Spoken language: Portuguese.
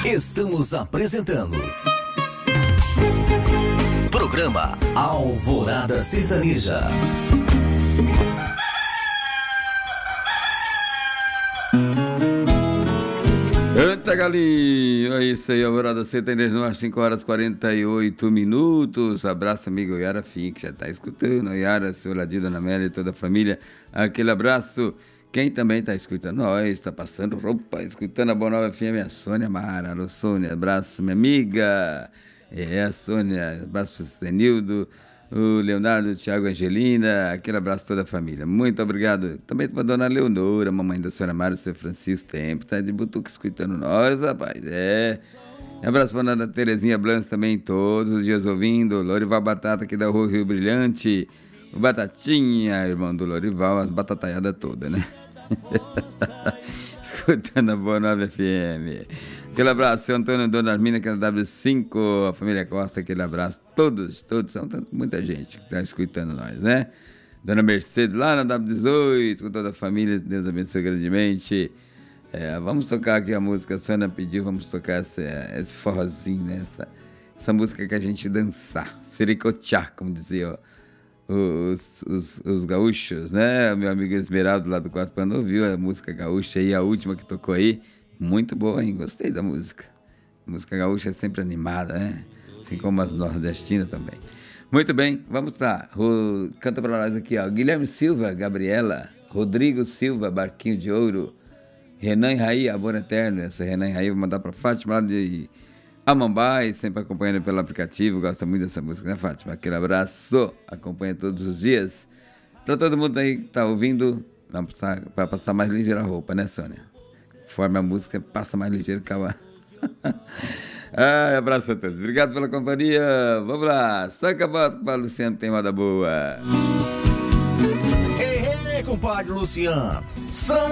Estamos apresentando Programa Alvorada Sertaneja. Eita, galinho, é isso aí, Alvorada Sertaneja no ar, 5h48. Abraço, amigo Yara Fim, que já tá escutando. Yara, seu ladinho, Dona Amélia e toda a família. Aquele abraço. Quem também tá escutando nós, tá passando roupa, escutando a Boa Nova FM, é a Sônia Mara. Alô, Sônia, abraço, minha amiga. É a Sônia, abraço pro Zenildo, o Leonardo, o Thiago, a Angelina, aquele abraço a toda a família. Muito obrigado. Também pra Dona Leonora, mamãe da Sônia Mara, o seu Francisco Tempo, tá de butuca escutando nós, rapaz. Abraço pra Dona Terezinha Blanc também, todos os dias ouvindo. Lorival Batata aqui da Rua Rio Brilhante. O Batatinha, irmão do Lorival, as batataiadas todas, né? Escutando a Boa Nova FM. Aquele abraço, seu Antônio, Dona Armina, que é na W5, a família Costa, aquele abraço. Todos, são muita gente que está escutando nós, né? Dona Mercedes, lá na W18, com toda a família, Deus abençoe grandemente. Vamos tocar aqui a música, a Sônia pediu, vamos tocar esse forrozinho, né? Essa música que a gente dançar, sericotear, como dizia os gaúchos, né? Meu amigo Esmeraldo lá do Quarto Plano ouviu a música gaúcha aí, a última que tocou aí. Muito boa, hein? Gostei da música. A música gaúcha é sempre animada, né? Assim como as nordestinas também. Muito bem, vamos lá. Canta pra nós aqui, ó. Guilherme Silva, Gabriela, Rodrigo Silva, Barquinho de Ouro, Renan e Raí, Amor Eterno. Essa Renan e Raí vou mandar pra Fátima lá de Amambai, sempre acompanhando pelo aplicativo. Gosta muito dessa música, né, Fátima? Aquele abraço, acompanha todos os dias. Pra todo mundo aí que tá ouvindo, vamos passar mais ligeira a roupa, né, Sônia? Conforme a música, passa mais ligeiro que a... Abraço a todos. Obrigado pela companhia. Vamos lá. Saca a bota para o Luciano, tem moda boa. Ei, compadre Luciano.